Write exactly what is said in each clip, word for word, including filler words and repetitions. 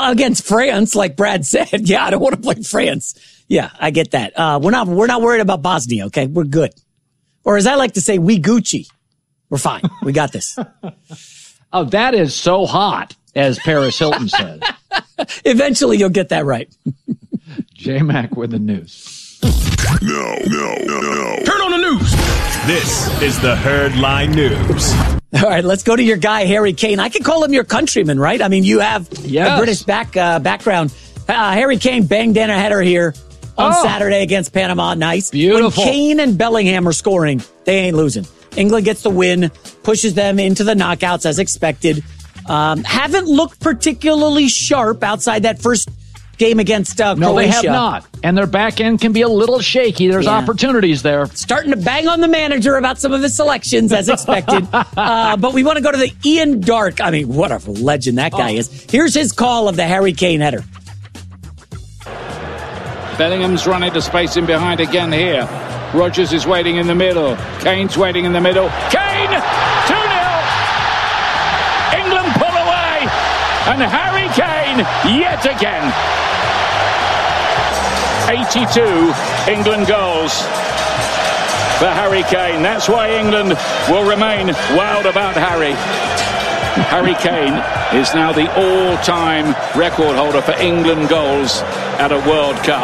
against France, like Brad said. Yeah, I don't want to play France. Yeah, I get that. Uh, we're not we're not worried about Bosnia, okay? We're good. Or as I like to say, we Gucci. We're fine. We got this. Oh, that is so hot, as Paris Hilton said. Eventually, you'll get that right. J-Mac with the news. No, no, no, no. Turn on the news. This is the Herdline News. All right, let's go to your guy, Harry Kane. I can call him your countryman, right? I mean, you have yes. a British back uh, background. Uh, Harry Kane banged in a header here on oh, Saturday against Panama. Nice. Beautiful. When Kane and Bellingham are scoring, they ain't losing. England gets the win, pushes them into the knockouts as expected. Um, haven't looked particularly sharp outside that first game against uh, no, Croatia. No, they have not. And their back end can be a little shaky. There's yeah. opportunities there. Starting to bang on the manager about some of his selections, as expected. uh, but we want to go to the Ian Darke. I mean, what a legend that guy oh. is. Here's his call of the Harry Kane header. Bellingham's run into space in behind again here. Rodgers is waiting in the middle. Kane's waiting in the middle. Kane! two nil! England pull away! And Harry Kane, yet again. eighty-two England goals for Harry Kane. That's why England will remain wild about Harry. Harry Kane is now the all-time record holder for England goals at a World Cup.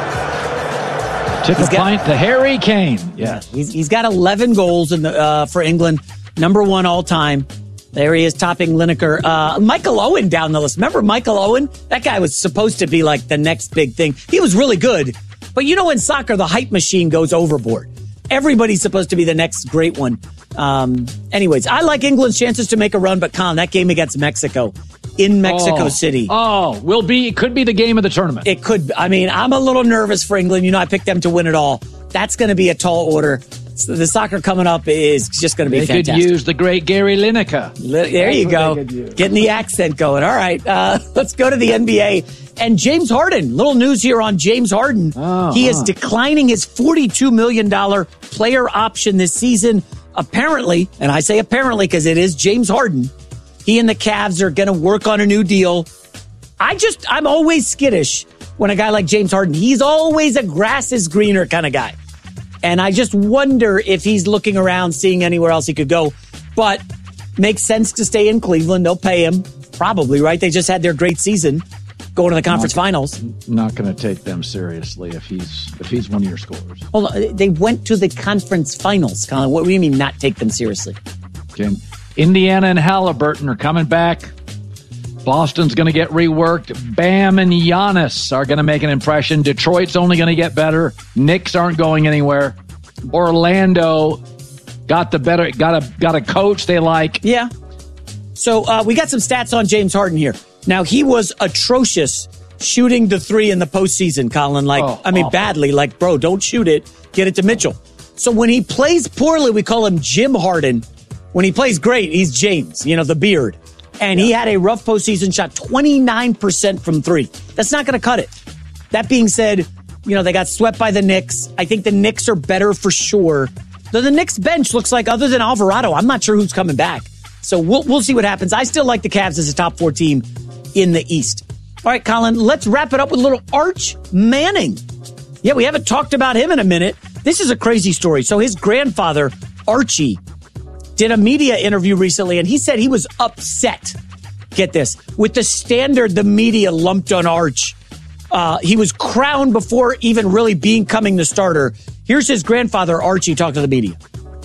Tip of pint to Harry Kane. Yes, he's, he's got eleven goals in the uh, for England, number one all time. There he is, topping Lineker. Uh, Michael Owen down the list. Remember Michael Owen? That guy was supposed to be like the next big thing. He was really good, but you know in soccer the hype machine goes overboard. Everybody's supposed to be the next great one. Um, anyways, I like England's chances to make a run, but Colin, that game against Mexico in Mexico oh, City. Oh, will be, it could be the game of the tournament. It could. I mean, I'm a little nervous for England. You know, I picked them to win it all. That's going to be a tall order. So the soccer coming up is just going to be they fantastic. They could use the great Gary Lineker. There That's you go. Getting the accent going. All right. Uh, let's go to the N B A. And James Harden. Little news here on James Harden. Oh, he is huh. declining his forty-two million dollars player option this season. Apparently, and I say apparently because it is James Harden, he and the Cavs are going to work on a new deal. I just, I'm always skittish when a guy like James Harden, he's always a grass is greener kind of guy. And I just wonder if he's looking around, seeing anywhere else he could go. But makes sense to stay in Cleveland. They'll pay him. Probably, right? They just had their great season going to the conference not, finals. Not going to take them seriously if he's if he's one of your scorers. Hold on. They went to the conference finals, Colin. What do you mean not take them seriously? Okay. Indiana and Halliburton are coming back. Boston's going to get reworked. Bam and Giannis are going to make an impression. Detroit's only going to get better. Knicks aren't going anywhere. Orlando got the better, got a got a coach they like. Yeah. So uh, we got some stats on James Harden here. Now he was atrocious shooting the three in the postseason, Colin. Like oh, I mean, awful. badly. Like, bro, don't shoot it. Get it to Mitchell. So when he plays poorly, we call him Jim Harden. When he plays great, he's James. You know, the beard. And yeah. he had a rough postseason, shot twenty-nine percent from three. That's not going to cut it. That being said, you know, they got swept by the Knicks. I think the Knicks are better for sure. Though the Knicks bench looks like, other than Alvarado, I'm not sure who's coming back. So we'll we'll see what happens. I still like the Cavs as a top four team in the East. All right, Colin, let's wrap it up with a little Arch Manning. Yeah, we haven't talked about him in a minute. This is a crazy story. So his grandfather, Archie, did a media interview recently, and he said he was upset, get this, with the standard the media lumped on Arch. Uh, he was crowned before even really becoming the starter. Here's his grandfather, Archie, talk to the media.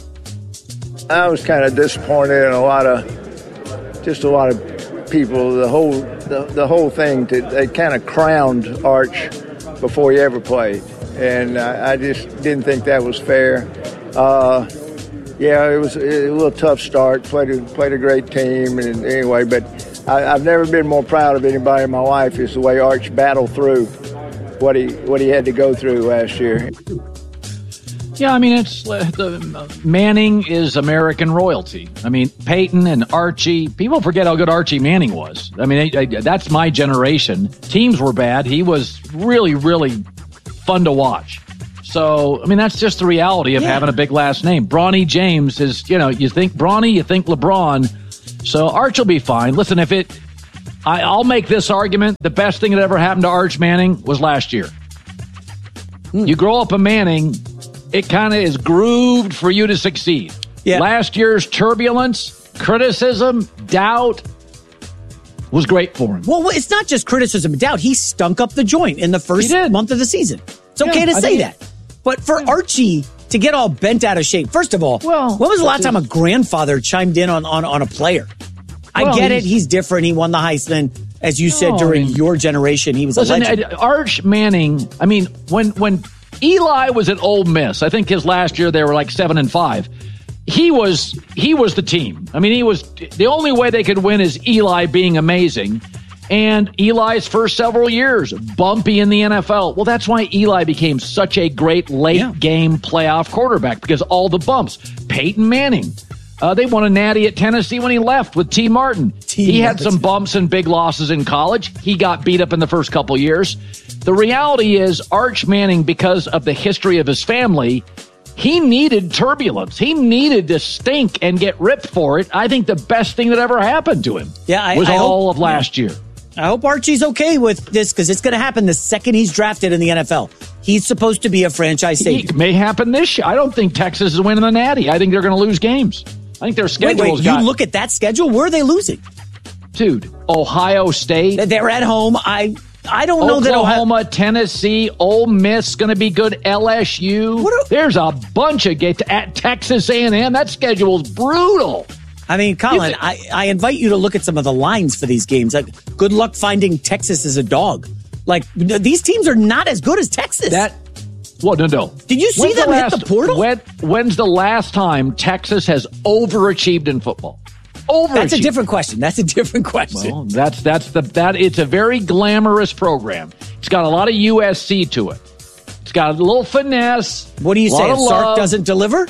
I was kind of disappointed in a lot of, just a lot of people. The whole, the, the whole thing, to, they kind of crowned Arch before he ever played, and I, I just didn't think that was fair. Uh, Yeah, it was a little tough start. Played a, played a great team, and anyway, but I, I've never been more proud of anybody in my life is the way Arch battled through what he what he had to go through last year. Yeah, I mean, it's uh, the Manning is American royalty. I mean, Peyton and Archie. People forget how good Archie Manning was. I mean, I, I, that's my generation. Teams were bad. He was really, really fun to watch. So, I mean, that's just the reality of yeah. having a big last name. Bronny James is, you know, you think Bronny, you think LeBron. So Arch will be fine. Listen, if it, I, I'll make this argument. The best thing that ever happened to Arch Manning was last year. Hmm. You grow up a Manning, it kind of is grooved for you to succeed. Yeah. Last year's turbulence, criticism, doubt was great for him. Well, it's not just criticism and doubt. He stunk up the joint in the first month of the season. It's okay yeah, to I say that. But for yeah. Archie to get all bent out of shape, first of all, well, when was the last time a grandfather chimed in on, on, on a player? I well, get it. He's different. He won the Heisman. As you no, said, during I mean, your generation, he was listen, a legend. Arch Manning, I mean, when when Eli was at Ole Miss, I think his last year they were like seven and five. He was he was the team. I mean, he was the only way they could win is Eli being amazing. And Eli's first several years, bumpy in the N F L. Well, that's why Eli became such a great late yeah. game playoff quarterback, because all the bumps. Peyton Manning. Uh, they won a natty at Tennessee when he left with T. Martin. T. He had some bumps and big losses in college. He got beat up in the first couple years. The reality is Arch Manning, because of the history of his family, he needed turbulence. He needed to stink and get ripped for it. I think the best thing that ever happened to him yeah, I, was I all hope, of last year. I hope Archie's okay with this, because it's going to happen the second he's drafted in the N F L. He's supposed to be a franchise safety. It may happen this year. I don't think Texas is winning the natty. I think they're going to lose games. I think their schedule wait, wait, got... You look at that schedule, where are they losing? Dude, Ohio State. They're at home. I I don't know that Oklahoma, Ohio... Tennessee, Ole Miss going to be good. L S U. Are... There's a bunch of games at Texas A and M. That schedule's brutal. I mean, Colin, you... I, I invite you to look at some of the lines for these games. Like, good luck finding Texas as a dog. Like, these teams are not as good as Texas. That... Well, no, no. Did you see when's them the last, hit the portal? When, when's the last time Texas has overachieved in football? Overachieved. That's a different question. That's a different question. Well, that's that's the that it's a very glamorous program. It's got a lot of U S C to it. It's got a little finesse. What do you say? Sark doesn't deliver?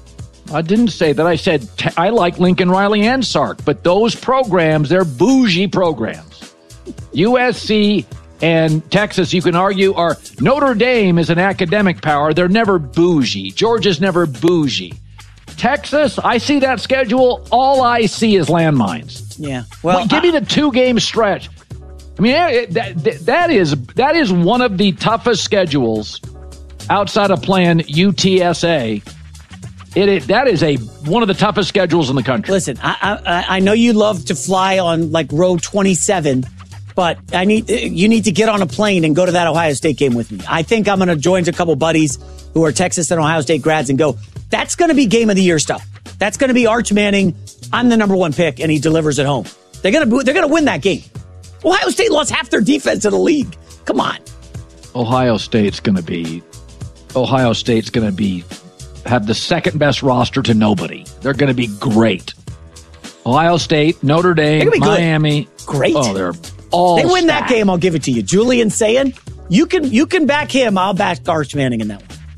I didn't say that. I said t- I like Lincoln Riley and Sark, but those programs, they're bougie programs. U S C and Texas, you can argue, are Notre Dame is an academic power. They're never bougie. Georgia's never bougie. Texas, I see that schedule. All I see is landmines. Yeah. Well, Wait, give I, me the two-game stretch. I mean, that, that, that is that is one of the toughest schedules outside of playing U T S A. It, it that is a one of the toughest schedules in the country. Listen, I I, I know you love to fly on like row twenty-seven. But I need you need to get on a plane and go to that Ohio State game with me. I think I'm going to join a couple buddies who are Texas and Ohio State grads and go, that's going to be game of the year stuff. That's going to be Arch Manning. I'm the number one pick, and he delivers at home. They're going to they're going to win that game. Ohio State lost half their defense in the league. Come on. Ohio State's going to be Ohio State's going to be have the second best roster to nobody. They're going to be great. Ohio State, Notre Dame, Miami. Good. Great. Oh, they're all They win stacked. that game, I'll give it to you. Julian saying, you can you can back him. I'll back Arch Manning in that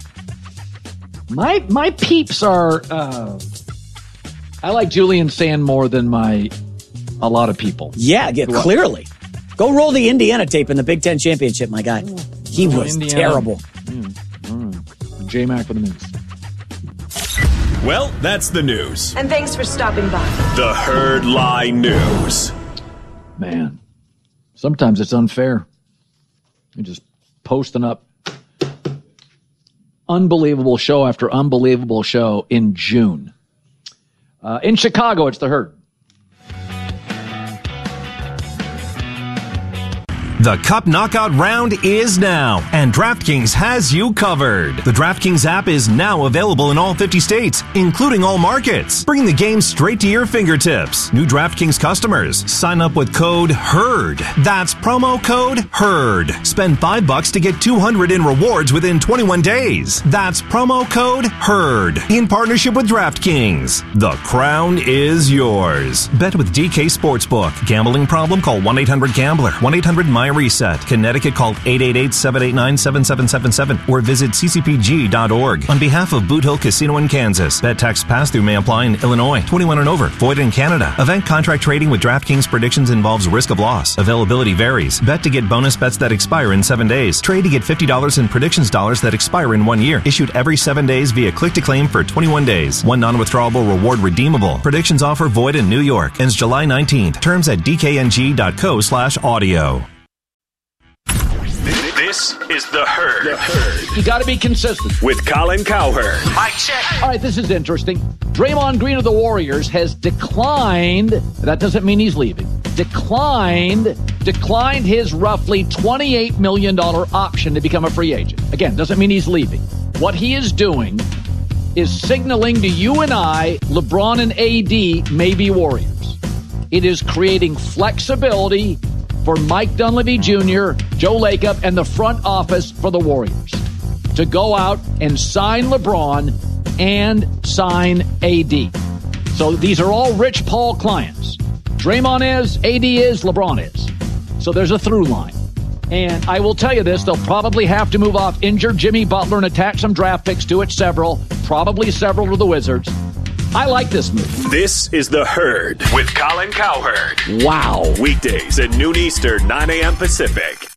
one. My my peeps are. Uh, I like Julian saying more than my a lot of people. Yeah, yeah, clearly. Go roll the Indiana tape in the Big Ten championship, my guy. He oh, was Indiana. terrible. Mm, right. J-Mac for the news. Well, that's the news. And thanks for stopping by. The Herd Lie News. Man, sometimes it's unfair. You're just posting up unbelievable show after unbelievable show in June. Uh, in Chicago, it's the Herd. The Cup Knockout Round is now, and DraftKings has you covered. The DraftKings app is now available in all fifty states, including all markets. Bring the game straight to your fingertips. New DraftKings customers, sign up with code HERD. That's promo code HERD. Spend five bucks to get two hundred in rewards within twenty-one days. That's promo code HERD. In partnership with DraftKings. The crown is yours. Bet with D K Sportsbook. Gambling problem? Call one eight hundred gambler. one eight hundred M Y reset. Connecticut, call eight eight eight, seven eight nine, seven seven seven seven or visit c c p g dot org. On behalf of Boot Hill Casino in Kansas, bet tax pass-through may apply in Illinois. twenty-one and over. Void in Canada. Event contract trading with DraftKings predictions involves risk of loss. Availability varies. Bet to get bonus bets that expire in seven days. Trade to get fifty dollars in predictions dollars that expire in one year. Issued every seven days via click-to-claim for twenty-one days. One non-withdrawable reward redeemable. Predictions offer void in New York. Ends July nineteenth. Terms at d k n g dot co slash audio. This is The Herd. The Herd. You got to be consistent. With Colin Cowherd. Mic check. All right, this is interesting. Draymond Green of the Warriors has declined, that doesn't mean he's leaving, declined, declined his roughly twenty-eight million dollars option to become a free agent. Again, doesn't mean he's leaving. What he is doing is signaling to you and I, LeBron and A D may be Warriors. It is creating flexibility for Mike Dunleavy Junior, Joe Lacob, and the front office for the Warriors to go out and sign LeBron and sign A D. So these are all Rich Paul clients. Draymond is, A D is, LeBron is. So there's a through line. And I will tell you this, they'll probably have to move off injured Jimmy Butler and attach some draft picks to it, several, probably several to the Wizards. I like this move. This is The Herd with Colin Cowherd. Wow. Weekdays at noon Eastern, nine a.m. Pacific.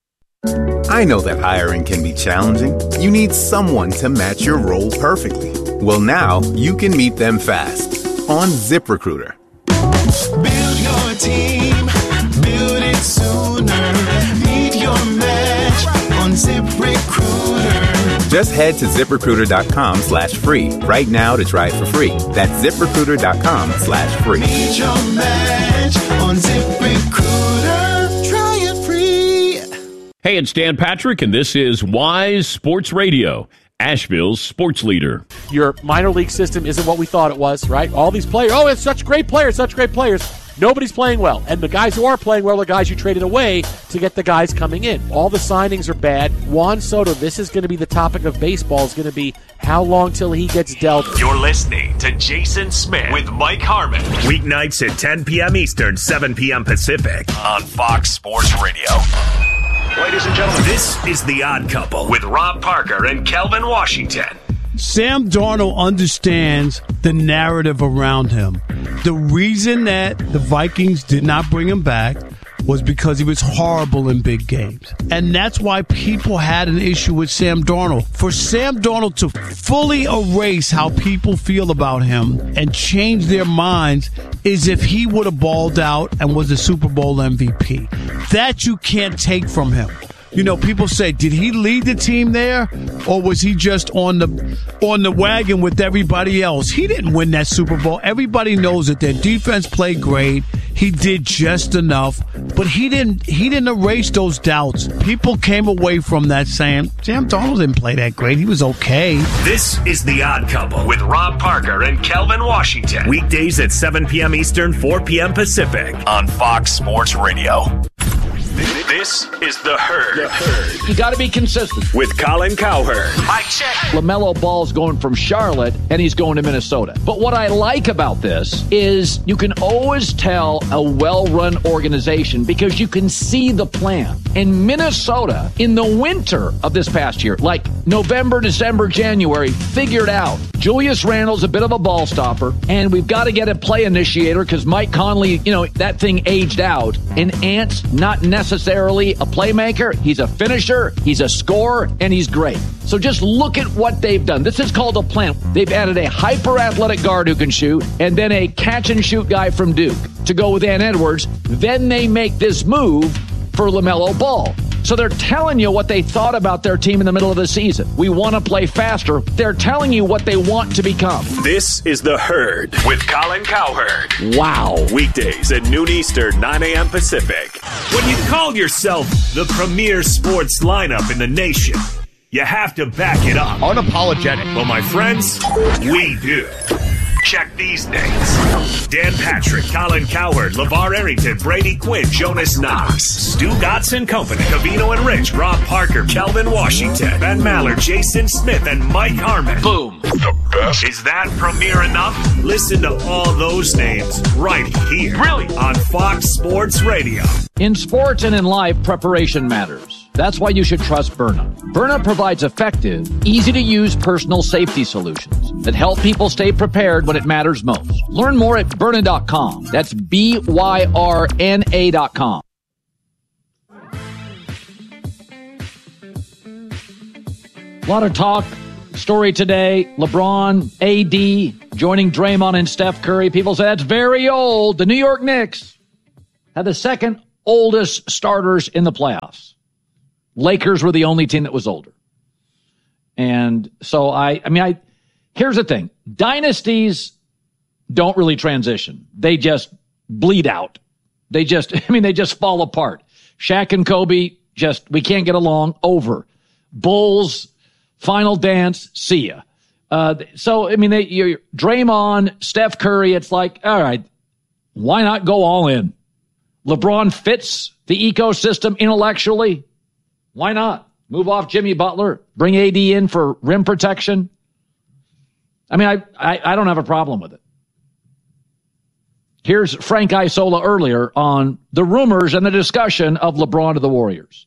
I know that hiring can be challenging. You need someone to match your role perfectly. Well, now you can meet them fast on ZipRecruiter. Build your team, build it sooner. Meet your match on ZipRecruiter. Just head to ZipRecruiter.com slash free right now to try it for free. That's ZipRecruiter.com slash free. Meet your match on ZipRecruiter. Try it free. Hey, it's Dan Patrick, and this is Wise Sports Radio, Asheville's sports leader. Your minor league system isn't what we thought it was, right? All these players, oh, it's such great players, such great players. Nobody's playing well. And the guys who are playing well are guys you traded away to get the guys coming in. All the signings are bad. Juan Soto, this is going to be the topic of baseball, is going to be how long till he gets dealt. You're listening to Jason Smith with Mike Harmon. Weeknights at ten p.m. Eastern, seven p.m. Pacific on Fox Sports Radio. Ladies and gentlemen, this is The Odd Couple with Rob Parker and Kelvin Washington. Sam Darnold understands the narrative around him. The reason that the Vikings did not bring him back was because he was horrible in big games. And that's why people had an issue with Sam Darnold. For Sam Darnold to fully erase how people feel about him and change their minds is if he would have balled out and was a Super Bowl M V P. That you can't take from him. You know, people say, did he lead the team there, or was he just on the on the wagon with everybody else? He didn't win that Super Bowl. Everybody knows that their defense played great. He did just enough, but he didn't he didn't erase those doubts. People came away from that saying, Sam Darnold didn't play that great. He was okay. This is The Odd Couple with Rob Parker and Kelvin Washington. Weekdays at seven p.m. Eastern, four p.m. Pacific on Fox Sports Radio. This is The Herd. The Herd. You got to be consistent. With Colin Cowherd. Mic check. LaMelo Ball's going from Charlotte, and he's going to Minnesota. But what I like about this is you can always tell a well-run organization because you can see the plan. In Minnesota, in the winter of this past year, like November, December, January, figured out Julius Randle's a bit of a ball stopper, and we've got to get a play initiator because Mike Conley, you know, that thing aged out. And Ant's not necessarily a playmaker. He's a finisher, he's a scorer, and he's great. So just look at what they've done. This is called a plan. They've added a hyper-athletic guard who can shoot, and then a catch-and-shoot guy from Duke to go with Ant Edwards. Then they make this move for LaMelo Ball. So they're telling you what they thought about their team in the middle of the season. We want to play faster. They're telling you what they want to become. This is The Herd with Colin Cowherd. Wow. Weekdays at noon Eastern, nine a.m. Pacific. When you call yourself the premier sports lineup in the nation, you have to back it up. Unapologetic. Well, my friends, we do. Check these names: Dan Patrick, Colin Cowherd, LeVar Arrington, Brady Quinn, Jonas Knox, Stu Gatz and Company, Covino and Rich, Rob Parker, Kelvin Washington, Ben Maller, Jason Smith, and Mike Harmon. Boom. The best. Is that premier enough? Listen to all those names right here. Really? On Fox Sports Radio. In sports and in life, preparation matters. That's why you should trust Byrna. Byrna provides effective, easy-to-use personal safety solutions that help people stay prepared when it matters most. Learn more at Byrna dot com. That's B Y R N A dot com. A lot of talk, story today. LeBron, A D, joining Draymond and Steph Curry. People say that's very old. The New York Knicks had the second oldest starters in the playoffs. Lakers were the only team that was older. And so I, I mean, I, here's the thing. Dynasties don't really transition. They just bleed out. They just, I mean, they just fall apart. Shaq and Kobe, just, we can't get along, over. Bulls, final dance, see ya. Uh, so, I mean, they, you're, Draymond, Steph Curry, it's like, all right, why not go all in? LeBron fits the ecosystem intellectually. Why not? Move off Jimmy Butler, bring A D in for rim protection. I mean, I, I, I don't have a problem with it. Here's Frank Isola earlier on the rumors and the discussion of LeBron to the Warriors.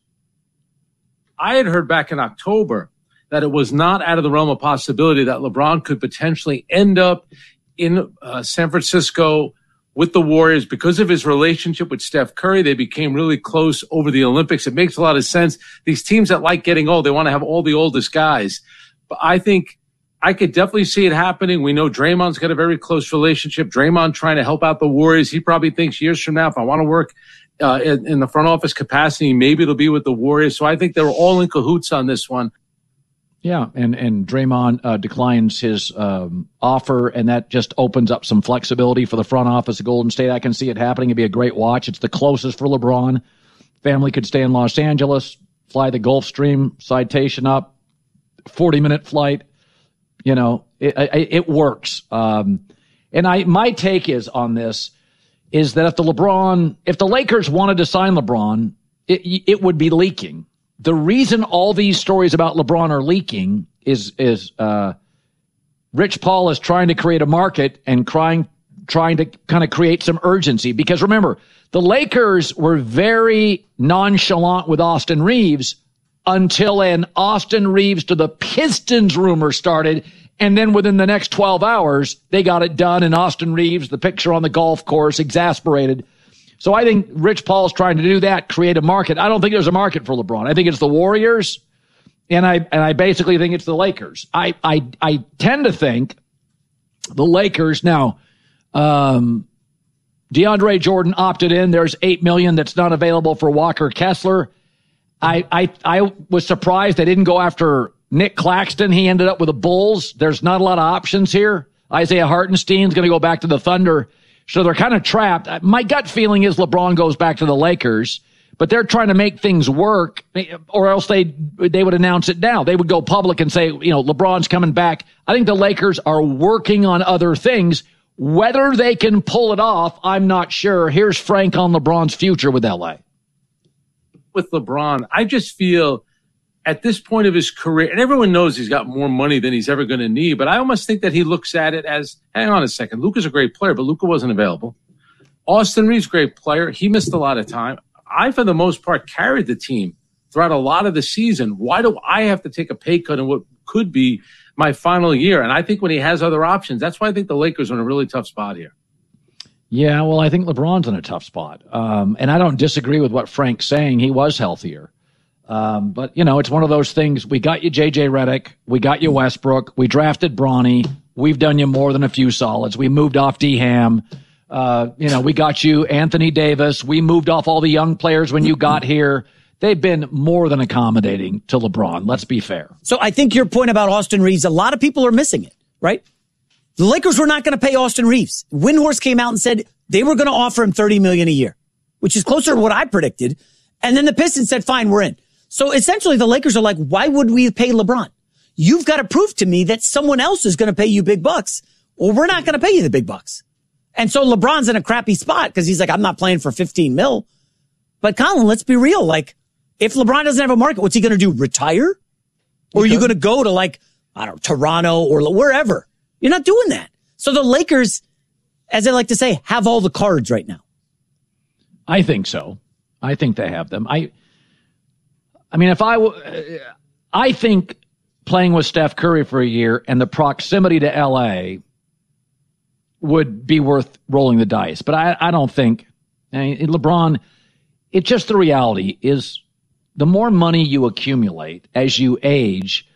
I had heard back in October that it was not out of the realm of possibility that LeBron could potentially end up in uh, San Francisco with the Warriors because of his relationship with Steph Curry. They became really close over the Olympics. It makes a lot of sense. These teams that like getting old, they want to have all the oldest guys. But I think I could definitely see it happening. We know Draymond's got a very close relationship. Draymond trying to help out the Warriors. He probably thinks years from now, if I want to work uh, in, in the front office capacity, maybe it'll be with the Warriors. So I think they were all in cahoots on this one. Yeah, and, and Draymond uh, declines his um, offer, and that just opens up some flexibility for the front office of Golden State. I can see it happening. It'd be a great watch. It's the closest for LeBron. Family could stay in Los Angeles, fly the Gulf Stream citation up, forty-minute flight. You know, it, it, it works. Um, and I my take is on this is that if the LeBron, if the Lakers wanted to sign LeBron, it, it would be leaking. The reason all these stories about LeBron are leaking is is uh, Rich Paul is trying to create a market and trying trying to kind of create some urgency. Because remember, the Lakers were very nonchalant with Austin Reeves until an Austin Reeves to the Pistons rumor started. And then within the next twelve hours, they got it done. And Austin Reeves, the picture on the golf course, exasperated. So I think Rich Paul's trying to do that, create a market. I don't think there's a market for LeBron. I think it's the Warriors, and I and I basically think it's the Lakers. I I I tend to think the Lakers now. Um, DeAndre Jordan opted in. There's eight million that's not available for Walker Kessler. I I I was surprised they didn't go after Nick Claxton. He ended up with the Bulls. There's not a lot of options here. Isaiah Hartenstein's going to go back to the Thunder. So they're kind of trapped. My gut feeling is LeBron goes back to the Lakers, but they're trying to make things work, or else they they would announce it now. They would go public and say, you know, LeBron's coming back. I think the Lakers are working on other things. Whether they can pull it off, I'm not sure. Here's Frank on LeBron's future with L A. With LeBron, I just feel at this point of his career, and everyone knows he's got more money than he's ever going to need, but I almost think that he looks at it as, hang on a second, Luka's a great player, but Luka wasn't available. Austin Reeves, great player. He missed a lot of time. I, for the most part, carried the team throughout a lot of the season. Why do I have to take a pay cut in what could be my final year? And I think when he has other options, that's why I think the Lakers are in a really tough spot here. Yeah, well, I think LeBron's in a tough spot. Um, and I don't disagree with what Frank's saying. He was healthier. Um, but, you know, it's one of those things. We got you J J Redick. We got you Westbrook. We drafted Bronny. We've done you more than a few solids. We moved off D-Ham. Uh, you know, we got you Anthony Davis. We moved off all the young players when you got here. They've been more than accommodating to LeBron. Let's be fair. So I think your point about Austin Reeves, a lot of people are missing it, right? The Lakers were not going to pay Austin Reeves. Windhorst came out and said they were going to offer him thirty million dollars a year, which is closer to what I predicted. And then the Pistons said, fine, we're in. So essentially the Lakers are like, why would we pay LeBron? You've got to prove to me that someone else is going to pay you big bucks. well, we're not going to pay you the big bucks. And so LeBron's in a crappy spot because he's like, I'm not playing for fifteen mil. But Colin, let's be real. Like, if LeBron doesn't have a market, what's he going to do? Retire? Or are you going to go to like, I don't know, Toronto or wherever? You're not doing that. So the Lakers, as I like to say, have all the cards right now. I think so. I think they have them. I, I mean, if I, w- I think playing with Steph Curry for a year and the proximity to L A would be worth rolling the dice. But I, I don't think, I mean, LeBron, it's just the reality is the more money you accumulate as you age,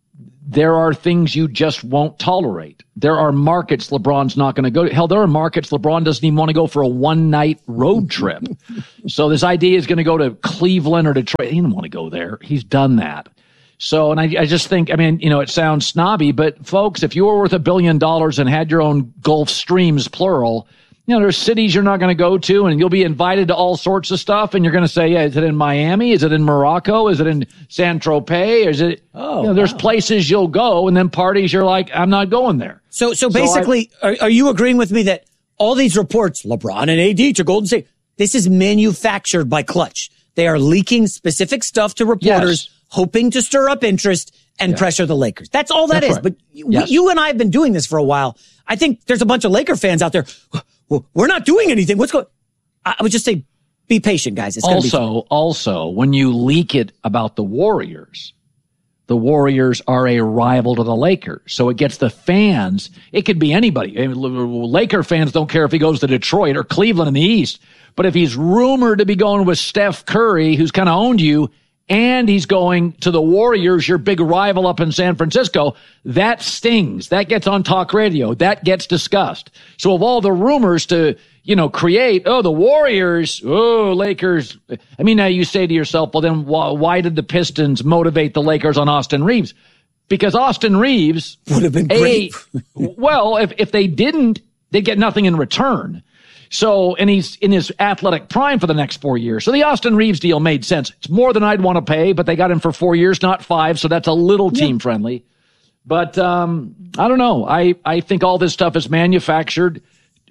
there are things you just won't tolerate. There are markets LeBron's not going to go to. Hell, there are markets LeBron doesn't even want to go for a one-night road trip. So this idea is going to go to Cleveland or Detroit. He didn't want to go there. He's done that. So, and I, I just think, I mean, you know, it sounds snobby, but folks, if you were worth a billion dollars and had your own Gulf Streams, plural, you know, there's cities you're not going to go to and you'll be invited to all sorts of stuff. And you're going to say, yeah, is it in Miami? Is it in Morocco? Is it in San Tropez? Is it, oh, you know, there's wow. places you'll go and then parties you're like, I'm not going there. So, so basically, so I, are, are you agreeing with me that all these reports, LeBron and A D to Golden State, this is manufactured by Clutch? They are leaking specific stuff to reporters, yes. hoping to stir up interest and yeah. pressure the Lakers. That's all that That's is. Right. But yes. you and I have been doing this for a while. I think there's a bunch of Laker fans out there. Well, we're not doing anything. What's going? I would just say, be patient, guys. It's also, also, when you leak it about the Warriors, the Warriors are a rival to the Lakers, so it gets the fans. It could be anybody. Laker fans don't care if he goes to Detroit or Cleveland in the East, but if he's rumored to be going with Steph Curry, who's kind of owned you, and he's going to the Warriors, your big rival up in San Francisco, that stings. That gets on talk radio. That gets discussed. So of all the rumors to, you know, create, oh, the Warriors, oh, Lakers. I mean, now you say to yourself, well, then why, why did the Pistons motivate the Lakers on Austin Reeves? Because Austin Reeves would have been great. Well, if, if they didn't, they'd get nothing in return. So, and he's in his athletic prime for the next four years. So the Austin Reeves deal made sense. It's more than I'd want to pay, but they got him for four years, not five. So that's a little team yeah. friendly. But, um, I don't know. I, I think all this stuff is manufactured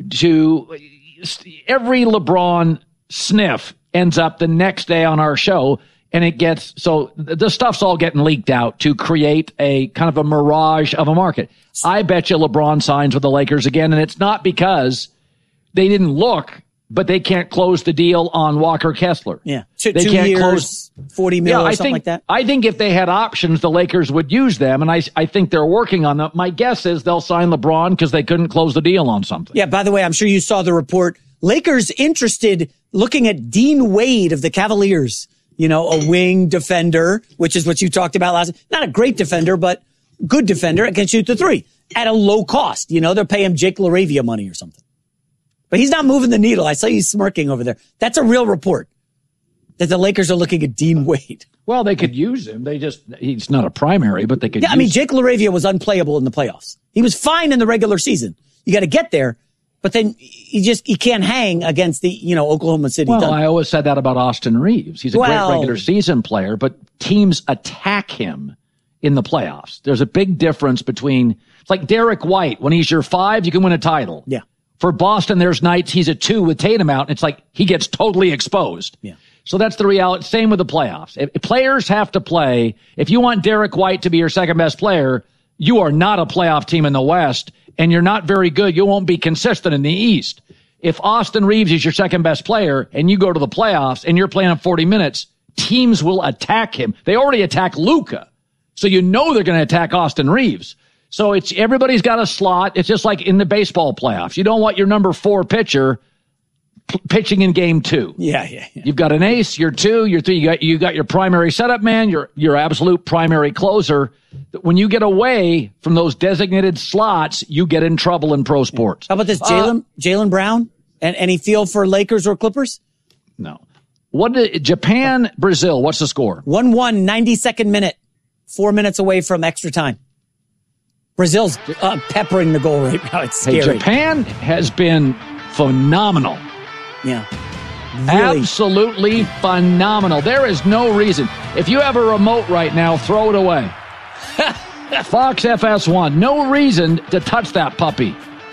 to every LeBron sniff ends up the next day on our show. And it gets, so the stuff's all getting leaked out to create a kind of a mirage of a market. I bet you LeBron signs with the Lakers again. And it's not because they didn't look, but they can't close the deal on Walker Kessler. Yeah. Two, they two can't years, close forty mil yeah, or I something think, like that. I think if they had options, the Lakers would use them. And I, I think they're working on them. My guess is they'll sign LeBron because they couldn't close the deal on something. Yeah. By the way, I'm sure you saw the report. Lakers interested looking at Dean Wade of the Cavaliers, you know, a wing defender, which is what you talked about last. Not a great defender, but good defender, can shoot the three at a low cost. You know, they're paying Jake LaRavia money or something. But he's not moving the needle. I saw you smirking over there. That's a real report that the Lakers are looking at Dean Wade. Well, they could use him. They just, he's not a primary, but they could yeah, use I mean, Jake LaRavia was unplayable in the playoffs. He was fine in the regular season. You got to get there, but then he just, he can't hang against the, you know, Oklahoma City Well, Thunder. I always said that about Austin Reeves. He's a well, great regular season player, but teams attack him in the playoffs. There's a big difference between, it's like Derek White. When he's your five, you can win a title. Yeah. For Boston, there's nights he's a two with Tatum out, and it's like he gets totally exposed. Yeah. So that's the reality. Same with the playoffs. If, if players have to play, if you want Derek White to be your second best player, you are not a playoff team in the West, and you're not very good. You won't be consistent in the East. If Austin Reeves is your second best player, and you go to the playoffs, and you're playing him forty minutes, teams will attack him. They already attack Luka. So you know they're going to attack Austin Reeves. So it's everybody's got a slot. It's just like in the baseball playoffs. You don't want your number four pitcher p- pitching in game two. Yeah, yeah, yeah. You've got an ace, your two, your three. You got you got your primary setup man, your your absolute primary closer. When you get away from those designated slots, you get in trouble in pro sports. How about this, Jaylen uh, Jaylen Brown? And any feel for Lakers or Clippers? No. What did Japan Brazil? What's the score? one one, ninety-second minute, four minutes away from extra time. Brazil's uh, peppering the goal right now. It's scary. Hey, Japan has been phenomenal. Yeah. Really. Absolutely phenomenal. There is no reason. If you have a remote right now, throw it away. Fox F S one. No reason to touch that puppy.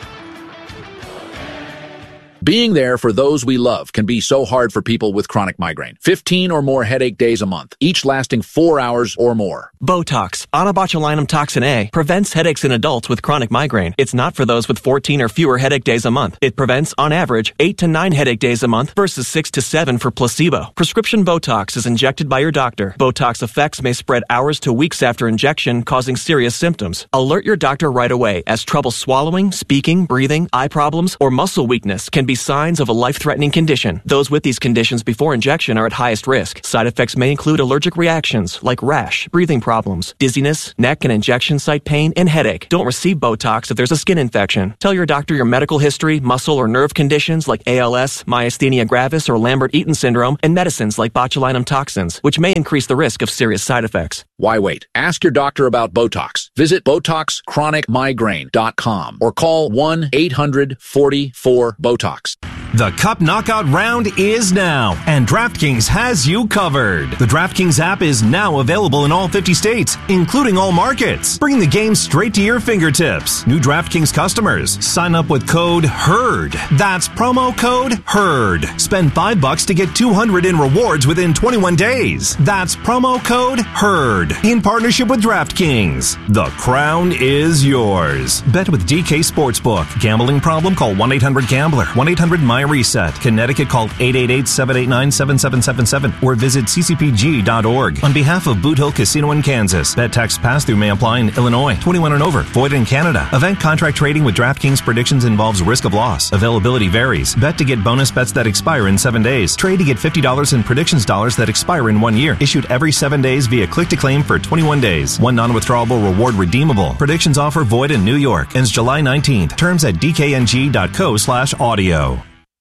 Being there for those we love can be so hard for people with chronic migraine. fifteen or more headache days a month, each lasting four hours or more. Botox, onabotulinum toxin A, prevents headaches in adults with chronic migraine. It's not for those with fourteen or fewer headache days a month. It prevents, on average, eight to nine headache days a month versus six to seven for placebo. Prescription Botox is injected by your doctor. Botox effects may spread hours to weeks after injection, causing serious symptoms. Alert your doctor right away, as trouble swallowing, speaking, breathing, eye problems, or muscle weakness can be signs of a life-threatening condition. Those with these conditions before injection are at highest risk. Side effects may include allergic reactions like rash, breathing problems, dizziness, neck and injection site pain, and headache. Don't receive Botox if there's a skin infection. Tell your doctor your medical history, muscle or nerve conditions like A L S, myasthenia gravis, or Lambert-Eaton syndrome, and medicines like botulinum toxins, which may increase the risk of serious side effects. Why wait? Ask your doctor about Botox. Visit Botox Chronic Migraine dot com or call one eight hundred forty-four BOTOX. The Cup Knockout Round is now, and DraftKings has you covered. The DraftKings app is now available in all fifty states, including all markets. Bring the game straight to your fingertips. New DraftKings customers, sign up with code HERD. That's promo code HERD. Spend five bucks to get two hundred in rewards within twenty-one days. That's promo code HERD. In partnership with DraftKings. The crown is yours. Bet with D K Sportsbook. Gambling problem? Call one eight hundred gambler. one eight hundred my reset. Connecticut, call eight eight eight, seven eight nine, seven seven seven seven or visit c c p g dot org. On behalf of Boot Hill Casino in Kansas, bet tax pass-through may apply in Illinois. twenty-one and over. Void in Canada. Event contract trading with DraftKings predictions involves risk of loss. Availability varies. Bet to get bonus bets that expire in seven days. Trade to get fifty dollars in predictions dollars that expire in one year. Issued every seven days via click-to-claim for twenty-one days. One non-withdrawable reward redeemable. Predictions offer void in New York. Ends July nineteenth. Terms at d k n g dot co slash audio.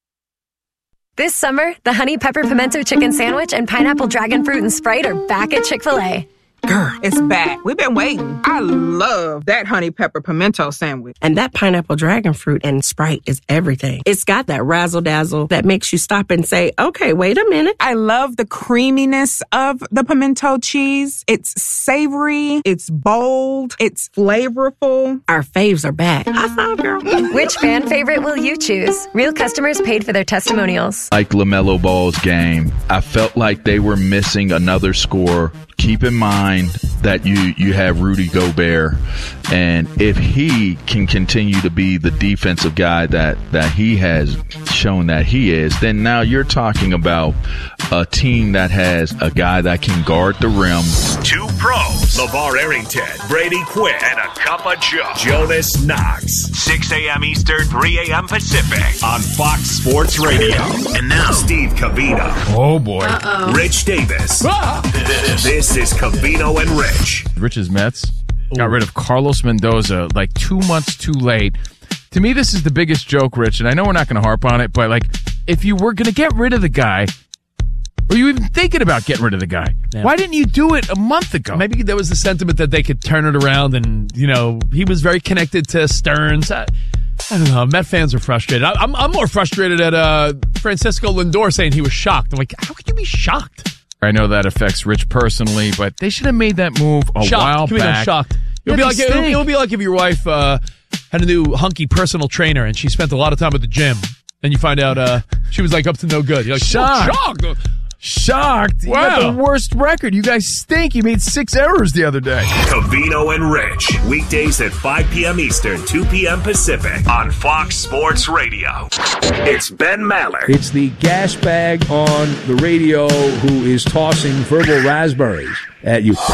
This summer, the Honey Pepper Pimento Chicken Sandwich and Pineapple Dragon Fruit and Sprite are back at Chick-fil-A. Girl, it's back. We've been waiting. I love that honey pepper pimento sandwich. And that pineapple dragon fruit and Sprite is everything. It's got that razzle dazzle that makes you stop and say, okay, wait a minute. I love the creaminess of the pimento cheese. It's savory. It's bold. It's flavorful. Our faves are back. I saw, girl. Which fan favorite will you choose? Real customers paid for their testimonials. Like LaMelo Ball's game, I felt like they were missing another score. Keep in mind that you, you have Rudy Gobert, and if he can continue to be the defensive guy that, that he has shown that he is, then now you're talking about a team that has a guy that can guard the rim. Two pros, LeVar Arrington, Brady Quinn, and a cup of Joe, Jonas Knox. six a.m. Eastern, three a.m. Pacific on Fox Sports Radio. And now, Steve Covino. Oh, boy. Uh-oh. Rich Davis. Ah! This is Covino and Rich. Rich's Mets got rid of Carlos Mendoza like two months too late. To me, this is the biggest joke, Rich, and I know we're not going to harp on it, but like, if you were going to get rid of the guy, were you even thinking about getting rid of the guy? Yeah. Why didn't you do it a month ago? Maybe there was the sentiment that they could turn it around, and, you know, he was very connected to Stearns. I, I don't know. Met fans are frustrated. I, I'm, I'm more frustrated at uh, Francisco Lindor saying he was shocked. I'm like, how could you be shocked? I know that affects Rich personally, but they should have made that move a shocked. while Can back. I'm shocked. It would, be like, it, would be, it would be like if your wife uh, had a new hunky personal trainer and she spent a lot of time at the gym, and you find out uh, she was like up to no good. You're like, shocked. shocked. Shocked. Wow. You got the worst record. You guys stink. You made six errors the other day. Covino and Rich. Weekdays at five p.m. Eastern, two p.m. Pacific on Fox Sports Radio. It's Ben Maller. It's the gas bag on the radio who is tossing verbal raspberries at you.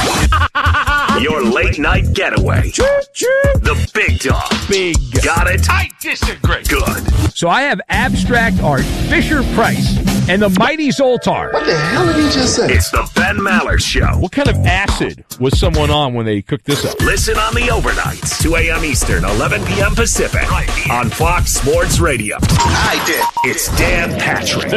Your late night getaway. The big dog. Big. Got it? I disagree. Good. So I have abstract art, Fisher Price, and the mighty Zoltar. What the hell did he just say? It's the Ben Maller Show. What kind of acid was someone on when they cooked this up? Listen on the overnights, two a.m. Eastern, eleven p.m. Pacific, right here on Fox Sports Radio. I did. It's Dan Patrick.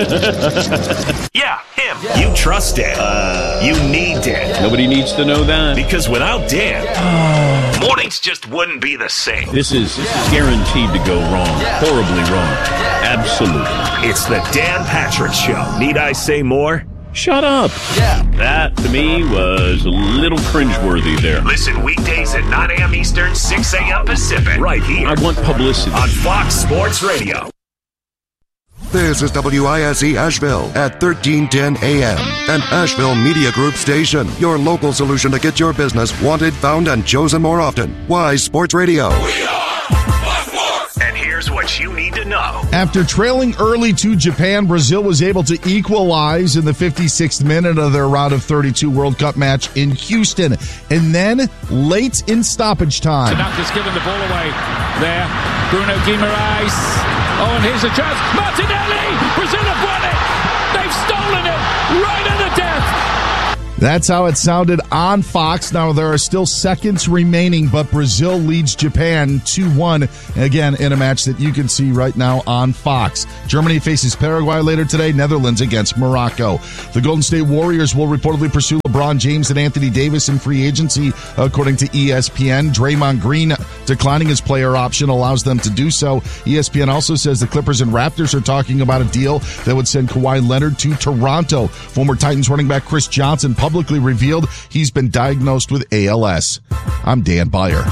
Yeah, him. Yeah. You trust Dan. Uh, you need Dan. Nobody needs to know that. Because without Dan, yeah. mornings just wouldn't be the same. This is, this is guaranteed to go wrong. Yeah. Horribly wrong. Yeah. Absolutely. It's the Dan Patrick Show. Need I say more? Shut up. Yeah. That, to me, was a little cringeworthy there. Listen weekdays at nine a.m. Eastern, six a.m. Pacific. Right here. I want publicity. On Fox Sports Radio. This is W I S E Asheville at thirteen ten A M, an Asheville Media Group station. Your local solution to get your business wanted, found, and chosen more often. Wise Sports Radio. We are And here's what you need to know. After trailing early to Japan, Brazil was able to equalize in the fifty-sixth minute of their round of thirty-two World Cup match in Houston. And then, late in stoppage time. Tanaka's given the ball away there. Bruno Guimaraes. Oh, and here's a chance. Martinelli! Brazil have won it! They've stolen it right at the death! That's how it sounded on Fox. Now, there are still seconds remaining, but Brazil leads Japan two one, again, in a match that you can see right now on Fox. Germany faces Paraguay later today, Netherlands against Morocco. The Golden State Warriors will reportedly pursue LeBron James and Anthony Davis in free agency, according to E S P N. Draymond Green declining his player option allows them to do so. E S P N also says the Clippers and Raptors are talking about a deal that would send Kawhi Leonard to Toronto. Former Titans running back Chris Johnson publicly revealed he's been diagnosed with A L S. I'm Dan Beyer.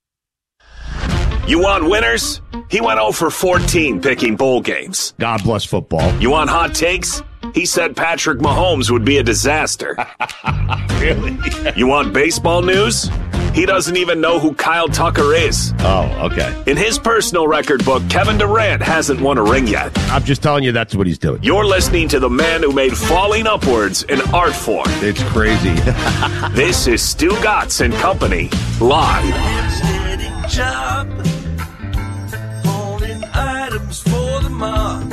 You want winners? He went oh for fourteen picking bowl games. God bless football. You want hot takes? He said Patrick Mahomes would be a disaster. Really? You want baseball news? He doesn't even know who Kyle Tucker is. Oh, okay. In his personal record book, Kevin Durant hasn't won a ring yet. I'm just telling you that's what he's doing. You're listening to the man who made falling upwards an art form. It's crazy. This is Stu Gatz and Company, live. Job, holding items for the mob.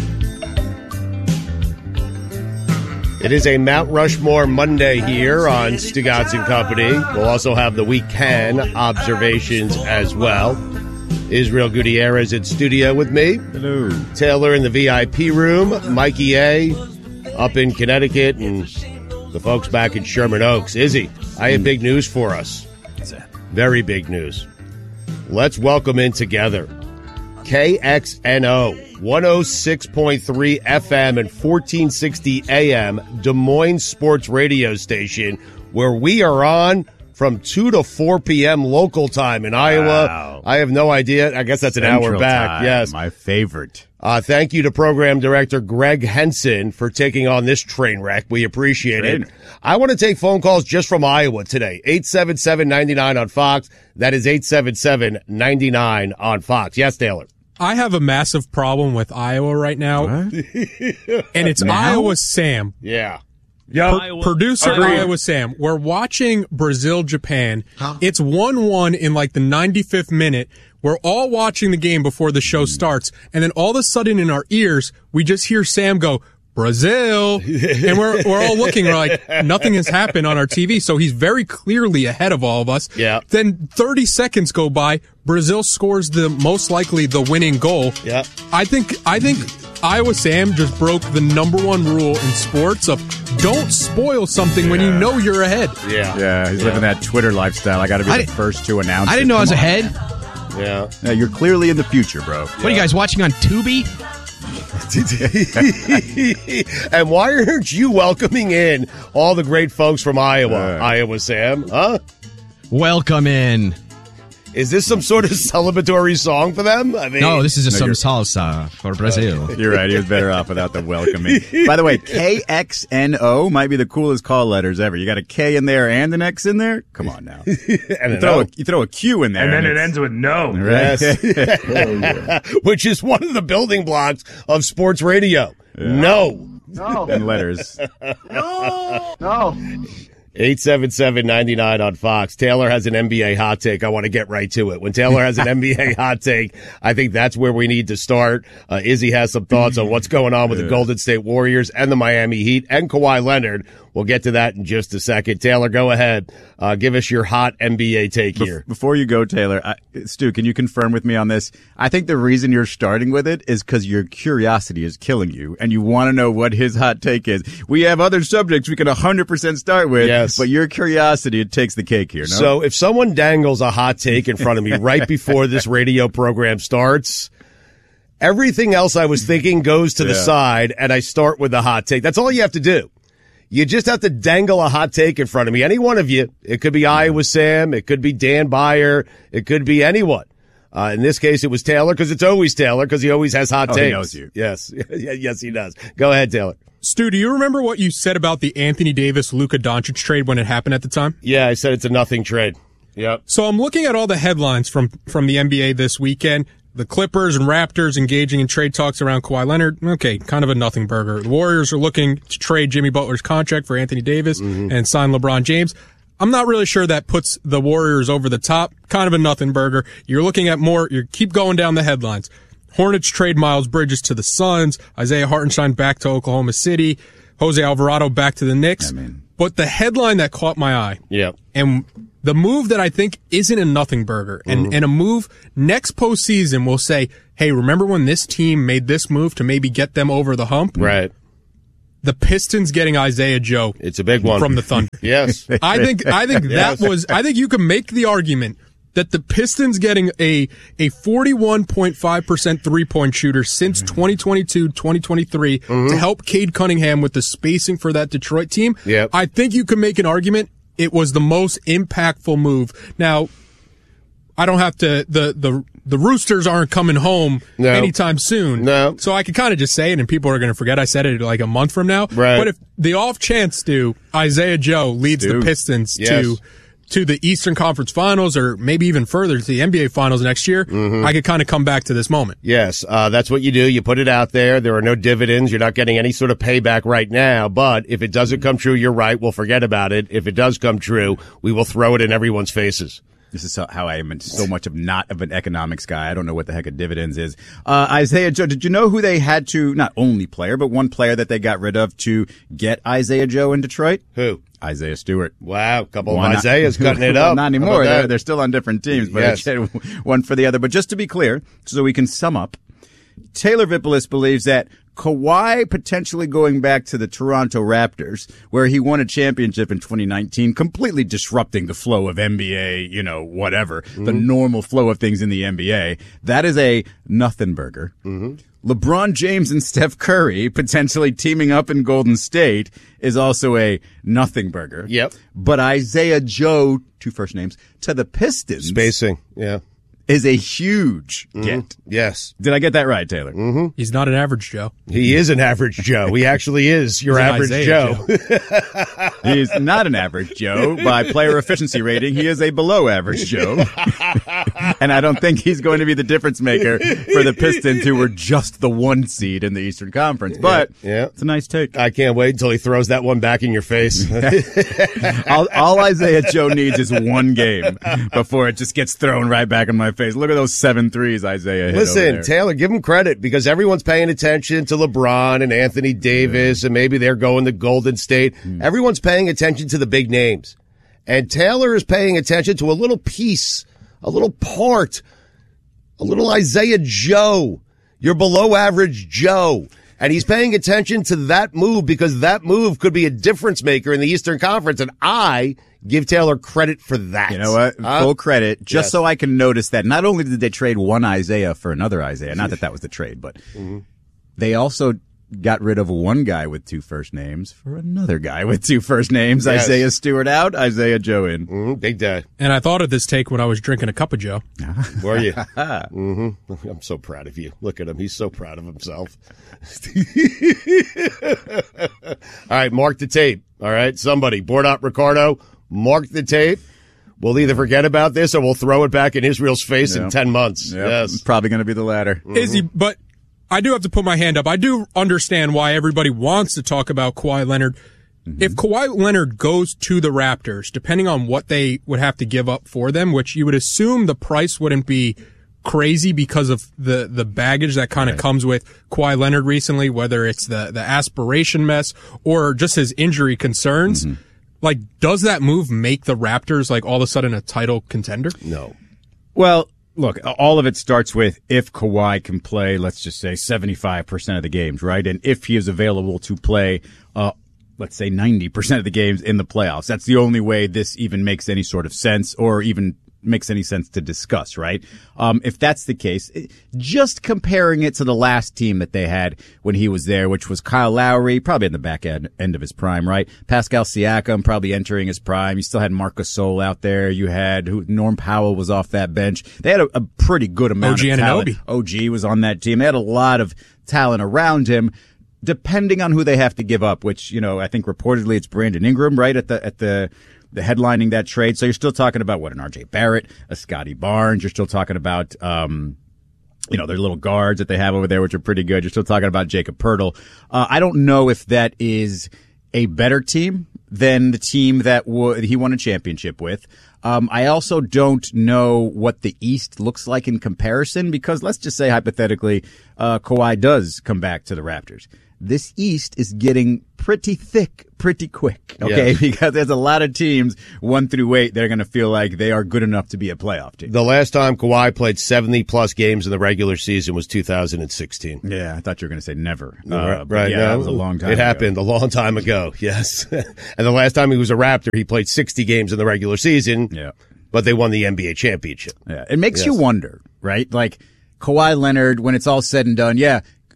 It is a Mount Rushmore Monday here on Stu Gatz and Company. We'll also have the Week ten observations as well. Israel Gutierrez in studio with me. Hello. Taylor in the V I P room. Mikey A. up in Connecticut. And the folks back in Sherman Oaks. Izzy, I have big news for us. What's that? Very big news. Let's welcome in together K X N O, one oh six point three F M and fourteen sixty A M, Des Moines Sports Radio Station, where we are on from two to four p.m. local time in Iowa. Wow. I have no idea. I guess that's an Central hour back. time, Yes. my favorite. Uh, thank you to Program Director Greg Henson for taking on this train wreck. We appreciate Train. it. I want to take phone calls just from Iowa today. eight seven seven, nine nine on Fox. That is eight seven seven, nine nine on Fox. Yes, Taylor. I have a massive problem with Iowa right now. and it's Now? Iowa Sam. Yeah. Pro- Iowa- producer Agreed. Iowa Sam. We're watching Brazil Japan. It's one one in like the ninety-fifth minute. We're all watching the game before the show starts, and then all of a sudden in our ears we just hear Sam go, Brazil, and we're we're all looking, we're like, nothing has happened on our T V, so he's very clearly ahead of all of us. Yeah. Then thirty seconds go by, Brazil scores the most likely the winning goal. Yeah. I think I think Iowa Sam just broke the number one rule in sports of don't spoil something when you know you're ahead. Yeah. Yeah, he's Yeah. living that Twitter lifestyle. I got to be I the di- first to announce I it. didn't know I was Come on. ahead. Yeah. Yeah, you're clearly in the future, bro. What are you guys watching on Tubi? And why aren't you welcoming in all the great folks from Iowa, Iowa Sam? Huh? Welcome in. Is this some sort of celebratory song for them? I mean, No, this is a No, some you're- salsa for Brazil. You're right. He was better off without the welcoming. By the way, K X N O might be the coolest call letters ever. You got a K in there and an X in there? Come on now. and You an throw, O. a, you throw a Q in there. And then it it's- ends with no. Right? Yes. Which is one of the building blocks of sports radio. No. No. And letters. No. No. eight seven seven, nine nine on Fox. Taylor has an N B A hot take. I want to get right to it. When Taylor has an N B A hot take, I think that's where we need to start. Uh, Izzy has some thoughts on what's going on with the Golden State Warriors and the Miami Heat and Kawhi Leonard. We'll get to that in just a second. Taylor, go ahead. Uh, give us your hot N B A take Bef- here. Before you go, Taylor, I, Stu, can you confirm with me on this? I think the reason you're starting with it is because your curiosity is killing you, and you want to know what his hot take is. We have other subjects we can one hundred percent start with, Yes. but your curiosity, it takes the cake here, no? So if someone dangles a hot take in front of me right before this radio program starts, everything else I was thinking goes to the Yeah. side, and I start with the hot take. That's all you have to do. You just have to dangle a hot take in front of me. Any one of you. It could be Iowa Sam. It could be Dan Byer. It could be anyone. Uh, in this case, it was Taylor because it's always Taylor because he always has hot oh, takes. He knows you. Yes. Yes, he does. Go ahead, Taylor. Stu, do you remember what you said about the Anthony Davis-Luka Doncic trade when it happened at the time? Yeah, I said it's a nothing trade. Yep. So I'm looking at all the headlines from, from the N B A this weekend. The Clippers and Raptors engaging in trade talks around Kawhi Leonard. Okay, kind of a nothing burger. The Warriors are looking to trade Jimmy Butler's contract for Anthony Davis mm-hmm. and sign LeBron James. I'm not really sure that puts the Warriors over the top. Kind of a nothing burger. You're looking at more, you keep going down the headlines. Hornets trade Miles Bridges to the Suns. Isaiah Hartenstein back to Oklahoma City. Jose Alvarado back to the Knicks. I mean, but the headline that caught my eye. Yeah. And the move that I think isn't a nothing burger, and, mm-hmm. and a move next postseason will say, hey, remember when this team made this move to maybe get them over the hump? Right. The Pistons getting Isaiah Joe. It's a big one. From the Thunder. Yes. I think, I think yes. that was, I think you can make the argument that the Pistons getting a, a forty-one point five percent three-point shooter since twenty twenty-two, twenty twenty-three mm-hmm. to help Cade Cunningham with the spacing for that Detroit team. Yep. I think you can make an argument it was the most impactful move. Now, I don't have to, the, the, the Roosters aren't coming home no. anytime soon. No. So I could kind of just say it and people are going to forget I said it like a month from now. Right. But if the off chance do, Isaiah Joe leads Stu. the Pistons yes. to, to the Eastern Conference Finals or maybe even further to the N B A Finals next year, mm-hmm. I could kind of come back to this moment. Yes, uh, that's what you do. You put it out there. There are no dividends. You're not getting any sort of payback right now. But if it doesn't come true, you're right. We'll forget about it. If it does come true, we will throw it in everyone's faces. This is how I am so much of not of an economics guy. I don't know what the heck a dividends is. Uh, Isaiah Joe, did you know who they had to, not only player, but one player that they got rid of to get Isaiah Joe in Detroit? Who? Isaiah Stewart. Wow, a couple one, of Isaiahs cutting it up. Not anymore. They're, they're still on different teams, but yes. one for the other. But just to be clear, so we can sum up, Taylor Vipolis believes that Kawhi potentially going back to the Toronto Raptors, where he won a championship in twenty nineteen, completely disrupting the flow of N B A, you know, whatever, mm-hmm. the normal flow of things in the N B A. That is a nothing burger. Mm-hmm. LeBron James and Steph Curry potentially teaming up in Golden State is also a nothing burger. Yep. But Isaiah Joe, two first names, to the Pistons. Spacing, yeah. Is a huge mm-hmm. get. Yes. Did I get that right, Taylor? Mm-hmm. He's not an average Joe. He is an average Joe. He actually is your average Joe. Joe. He is not an average Joe. By player efficiency rating, he is a below average Joe. And I don't think he's going to be the difference maker for the Pistons, who were just the one seed in the Eastern Conference. But yeah, yeah. it's a nice take. I can't wait until he throws that one back in your face. all, all Isaiah Joe needs is one game before it just gets thrown right back in my face. Look at those seven threes Isaiah hit. Listen, Taylor, give him credit because everyone's paying attention to LeBron and Anthony Davis, yeah. and maybe they're going to Golden State. Hmm. Everyone's paying attention to the big names. And Taylor is paying attention to a little piece, a little part, a little Isaiah Joe, your below average Joe. And he's paying attention to that move because that move could be a difference maker in the Eastern Conference. And I give Taylor credit for that. You know what? Uh, Full credit. Just yes. so I can notice that not only did they trade one Isaiah for another Isaiah, not that that was the trade, but mm-hmm. they also got rid of one guy with two first names for another guy with two first names. Yes. Isaiah Stewart out, Isaiah Joe in. Mm-hmm. Big day. And I thought of this take when I was drinking a cup of Joe. Were you? mm-hmm. I'm so proud of you. Look at him. He's so proud of himself. All right, mark the tape. All right, somebody. Board up Ricardo. Mark the tape. We'll either forget about this or we'll throw it back in Israel's face yep. in ten months. Yep. Yes. Probably going to be the latter. Mm-hmm. Izzy, but I do have to put my hand up. I do understand why everybody wants to talk about Kawhi Leonard. Mm-hmm. If Kawhi Leonard goes to the Raptors, depending on what they would have to give up for them, which you would assume the price wouldn't be crazy because of the, the baggage that kind of right. comes with Kawhi Leonard recently, whether it's the, the aspiration mess or just his injury concerns. Mm-hmm. Like, does that move make the Raptors, like, all of a sudden a title contender? No. Well, look, all of it starts with if Kawhi can play, let's just say, seventy-five percent of the games, right? And if he is available to play, uh, let's say, ninety percent of the games in the playoffs. That's the only way this even makes any sort of sense or even makes any sense to discuss, right? Um, if that's the case, just comparing it to the last team that they had when he was there, which was Kyle Lowry, probably in the back end, end of his prime, right? Pascal Siakam, probably entering his prime. You still had Marc Gasol out there. You had who, Norm Powell was off that bench. They had a, a pretty good amount O G of talent. Anunoby. O G was on that team. They had a lot of talent around him. Depending on who they have to give up, which, you know, I think reportedly it's Brandon Ingram, right, at the, at the, the headlining that trade. So you're still talking about what, an R J Barrett, a Scotty Barnes. You're still talking about, um, you know, their little guards that they have over there, which are pretty good. You're still talking about Jakob Poeltl. Uh, I don't know if that is a better team than the team that w- he won a championship with. Um, I also don't know what the East looks like in comparison because let's just say hypothetically, uh, Kawhi does come back to the Raptors. This East is getting pretty thick pretty quick, okay? Yes. Because there's a lot of teams, one through eight, they're going to feel like they are good enough to be a playoff team. The last time Kawhi played seventy-plus games in the regular season was two thousand sixteen. Yeah, I thought you were going to say never. Uh, Uh, but right. yeah, no, that was a long time It ago. happened a long time ago, yes. And the last time he was a Raptor, he played sixty games in the regular season. Yeah. But they won the N B A championship. Yeah, it makes Yes. you wonder, right? Like Kawhi Leonard, when it's all said and done, yeah,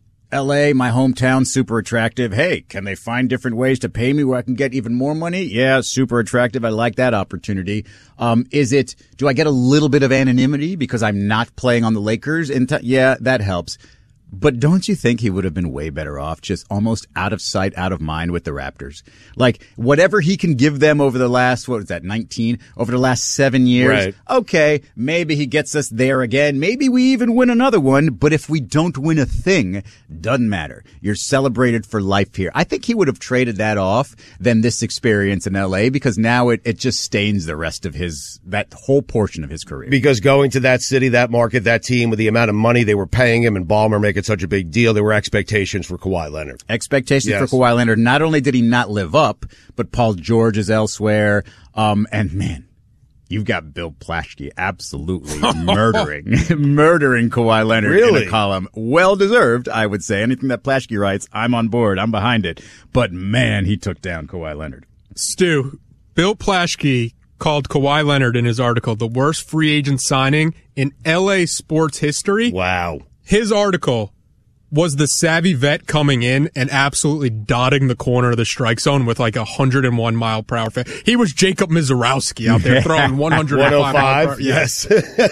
L A, my hometown, super attractive. Hey, can they find different ways to pay me where I can get even more money? Yeah, super attractive. I like that opportunity. Um, is it, do I get a little bit of anonymity because I'm not playing on the Lakers? In t- yeah, that helps. But don't you think he would have been way better off just almost out of sight, out of mind with the Raptors? Like, whatever he can give them over the last, what was that, nineteen? Over the last seven years. Right. Okay, maybe he gets us there again. Maybe we even win another one. But if we don't win a thing, doesn't matter. You're celebrated for life here. I think he would have traded that off than this experience in L A because now it, it just stains the rest of his, that whole portion of his career. Because going to that city, that market, that team with the amount of money they were paying him and Ballmer making such a big deal, there were expectations for Kawhi Leonard. Expectations Yes. for Kawhi Leonard. Not only did he not live up, but Paul George is elsewhere. Um, and man, you've got Bill Plaschke absolutely murdering, murdering Kawhi Leonard in Really? a column. Well deserved, I would say. Anything that Plaschke writes, I'm on board. I'm behind it. But man, he took down Kawhi Leonard. Stu, Bill Plaschke called Kawhi Leonard in his article the worst free agent signing in L A sports history. Wow. His article was the savvy vet coming in and absolutely dotting the corner of the strike zone with like a one hundred one mile per hour. Fa- he was Jacob Mizorowski out there throwing one hundred five one oh five, mile per hour. yes.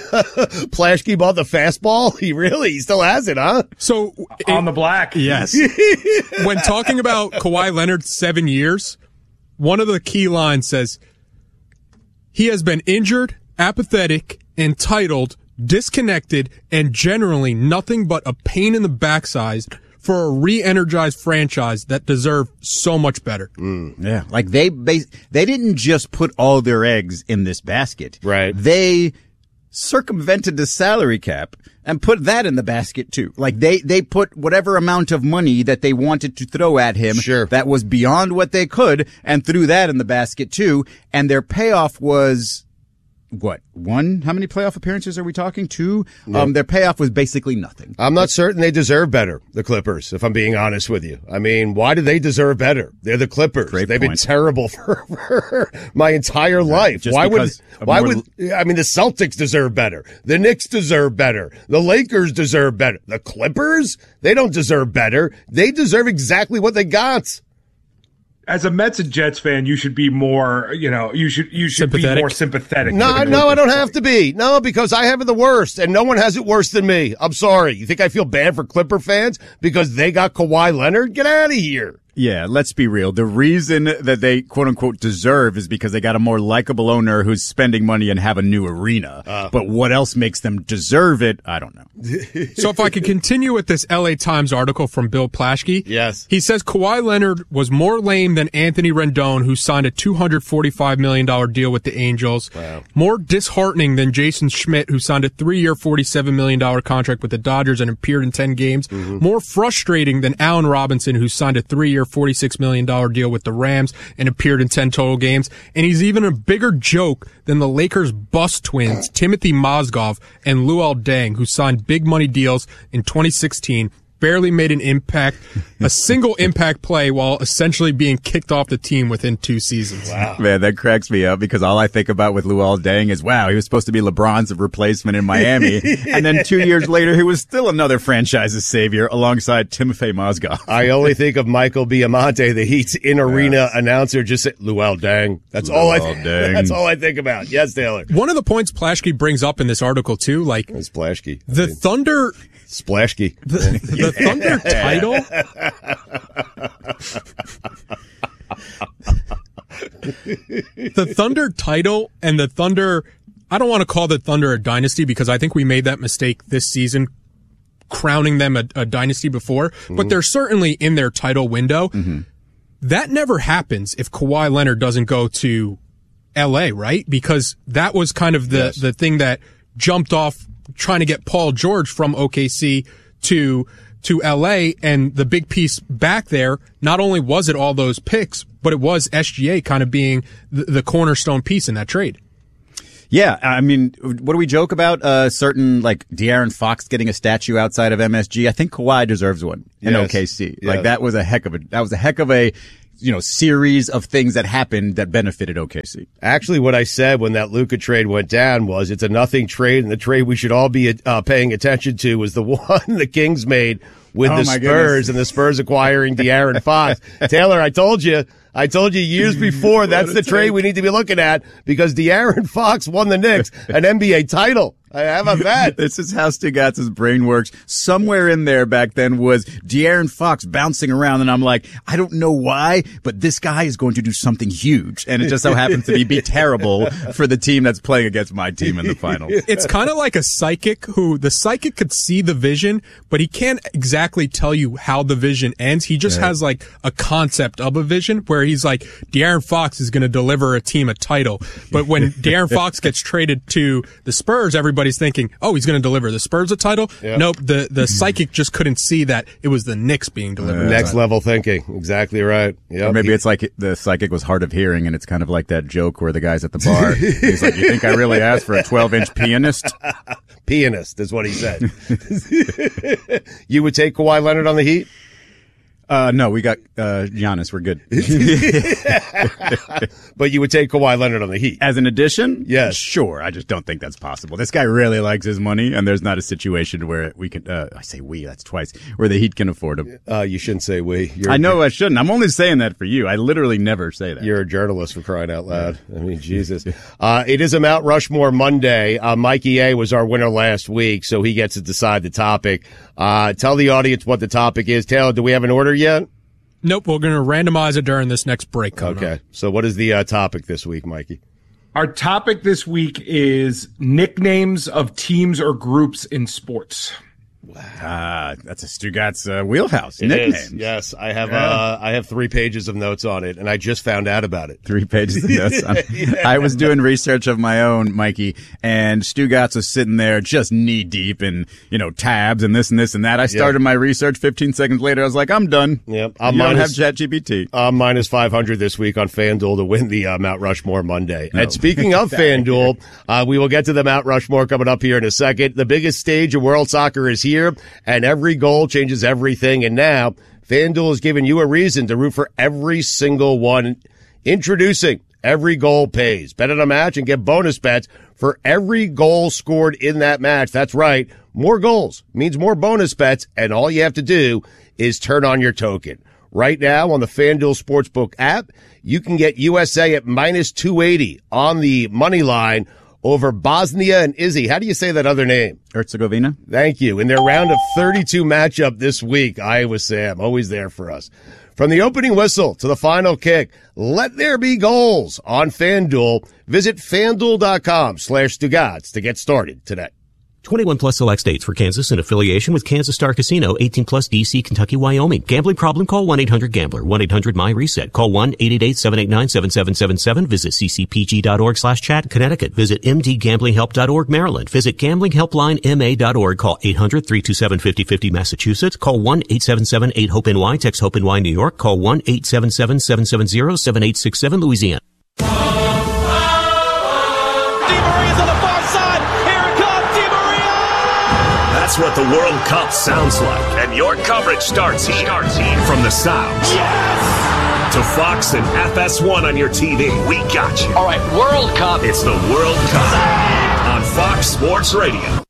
Plaschke bought the fastball? He really, he still has it, huh? So On the black. Yes. When talking about Kawhi Leonard's seven years, one of the key lines says, he has been injured, apathetic, entitled, disconnected, and generally nothing but a pain in the backside for a re-energized franchise that deserve so much better. Yeah. Like they, they, they didn't just put all their eggs in this basket. Right. They circumvented the salary cap and put that in the basket too. Like they, they put whatever amount of money that they wanted to throw at him Sure. that was beyond what they could and threw that in the basket too. And their payoff was, what, one? How many playoff appearances are we talking? Two? Yep. Um, their payoff was basically nothing. I'm not certain they deserve better, the Clippers, if I'm being honest with you. I mean, why do they deserve better? They're the Clippers. Great They've been point. terrible for, for my entire life. Just Why would, because of why more- would, I mean, the Celtics deserve better. The Knicks deserve better. The Lakers deserve better. The Clippers? They don't deserve better. They deserve exactly what they got. As a Mets and Jets fan, you should be more, you know, you should you should be Sympathetic? more sympathetic. No, to the no, I don't Clippers. have to be. No, because I have it the worst, and no one has it worse than me. I'm sorry. You think I feel bad for Clipper fans because they got Kawhi Leonard? Get out of here. Yeah, let's be real. The reason that they quote unquote deserve is because they got a more likable owner who's spending money and have a new arena. Uh. But what else makes them deserve it? I don't know. So if I could continue with this L A Times article from Bill Plaschke. Yes. He says Kawhi Leonard was more lame than Anthony Rendon, who signed a two hundred forty-five million dollars deal with the Angels. Wow. More disheartening than Jason Schmidt, who signed a three-year, forty-seven million dollars contract with the Dodgers and appeared in ten games. Mm-hmm. More frustrating than Allen Robinson, who signed a three-year, forty-six million dollars deal with the Rams and appeared in ten total games. And he's even a bigger joke than the Lakers' bust twins, Timothy Mozgov and Luol Deng, who signed big money deals in twenty sixteen, barely made an impact, a single impact play while essentially being kicked off the team within two seasons. Wow. Man, that cracks me up because all I think about with Luol Deng is, wow, he was supposed to be LeBron's replacement in Miami. And then two years later, he was still another franchise's savior alongside Timofey Mozgov. I only think of Michael Biamonte, the Heat's in-arena yes. announcer, just say, Luol Deng. That's Luol all I th- That's all I think about. Yes, Taylor. One of the points Plashke brings up in this article, too, like... It's Plashke. The I mean, Thunder... Splashke. The, the Thunder title... the Thunder title and the Thunder... I don't want to call the Thunder a dynasty because I think we made that mistake this season, crowning them a, a dynasty before, mm-hmm. but they're certainly in their title window. Mm-hmm. That never happens if Kawhi Leonard doesn't go to L A, right? Because that was kind of the, yes. the thing that jumped off trying to get Paul George from O K C to to L A, and the big piece back there, not only was it all those picks, but it was S G A kind of being the, the cornerstone piece in that trade. Yeah, I mean, what do we joke about? Uh, certain, like, De'Aaron Fox getting a statue outside of M S G. I think Kawhi deserves one in yes. O K C. Yes. Like, that was a heck of a, that was a heck of a, you know, series of things that happened that benefited O K C. Actually, what I said when that Luka trade went down was it's a nothing trade, and the trade we should all be uh, paying attention to was the one the Kings made with oh the Spurs goodness. and the Spurs acquiring De'Aaron Fox. Taylor, I told you. I told you years before that's the trade we need to be looking at because De'Aaron Fox won the Knicks an N B A title. How about that? This is how Stugatz's brain works. Somewhere in there back then was De'Aaron Fox bouncing around, and I'm like, I don't know why, but this guy is going to do something huge, and it just so happens to be, be terrible for the team that's playing against my team in the finals. It's kind of like a psychic who the psychic could see the vision, but he can't exactly tell you how the vision ends. He just yeah. has like a concept of a vision where he's like, De'Aaron Fox is going to deliver a team a title. But when De'Aaron Fox gets traded to the Spurs, everybody Everybody's thinking, oh, he's going to deliver the Spurs a title. Yep. Nope, the the psychic just couldn't see that it was the Knicks being delivered. Uh, next level thinking, exactly right. Yep. Or maybe it's like the psychic was hard of hearing, and it's kind of like that joke where the guy's at the bar. He's like, "You think I really asked for a twelve-inch pianist?" Pianist is what he said. You would take Kawhi Leonard on the Heat? Uh, no, we got, uh, Giannis. We're good. But you would take Kawhi Leonard on the Heat. As an addition? Yes. Sure. I just don't think that's possible. This guy really likes his money, and there's not a situation where we can, uh, I say we, that's twice, where the Heat can afford him. Uh, you shouldn't say we. You're, I know I shouldn't. I'm only saying that for you. I literally never say that. You're a journalist, for crying out loud. I mean, Jesus. Uh, it is a Mount Rushmore Monday. Uh, Mikey A was our winner last week, so he gets to decide the topic. Uh, tell the audience what the topic is. Taylor, do we have an order yet? Nope, we're going to randomize it during this next break. Okay, on. So what is the uh, topic this week, Mikey? Our topic this week is nicknames of teams or groups in sports. Ah, that's a Stugatz uh, wheelhouse. It nicknames. is. Yes, I have. Yeah. Uh, I have three pages of notes on it, and I just found out about it. Three pages of notes. On it. Yeah. I was doing research of my own, Mikey, and Stugatz was sitting there just knee deep in you know tabs and this and this and that. I started yep. my research. Fifteen seconds later, I was like, I'm done. Yep, I'm you minus, don't have ChatGPT. I'm minus five hundred this week on FanDuel to win the uh, Mount Rushmore Monday. No. And speaking of FanDuel, uh, we will get to the Mount Rushmore coming up here in a second. The biggest stage of world soccer is here, and every goal changes everything. And now FanDuel has given you a reason to root for every single one. Introducing Every Goal Pays. Bet on a match and get bonus bets for every goal scored in that match. That's right. More goals means more bonus bets, and all you have to do is turn on your token. Right now on the FanDuel Sportsbook app, you can get U S A at minus two eighty on the money line over Bosnia and Izzy. How do you say that other name? Herzegovina. Thank you. In their round of thirty-two matchup this week, Iowa Sam, always there for us. From the opening whistle to the final kick, let there be goals on FanDuel. Visit FanDuel.com slash Stugatz to get started today. twenty-one plus select states. For Kansas in affiliation with Kansas Star Casino. eighteen plus D C, Kentucky, Wyoming. Gambling problem? Call one eight hundred gambler. one eight hundred my reset. Call one eight eight eight seven eight nine seven seven seven seven. Visit ccpg.org slash chat. Connecticut. Visit mdgamblinghelp.org. Maryland. Visit gamblinghelpline.ma.org. Call eight hundred three two seven five oh five oh. Massachusetts. Call one eight seven seven eight hope N Y. Text HOPE N Y New York. Call one eight seven seven seven seven zero seven eight six seven Louisiana. That's what the World Cup sounds like. And your coverage starts here. Starts here. From the sounds. Yes! To Fox and F S one on your T V. We got you. All right, World Cup. It's the World Cup on Fox Sports Radio.